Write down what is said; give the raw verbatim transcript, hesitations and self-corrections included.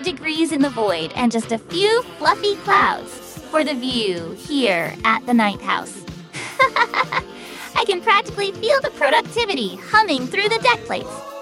degrees in the void and just a few fluffy clouds for the view here at the Ninth House. I can practically feel the productivity humming through the deck plates.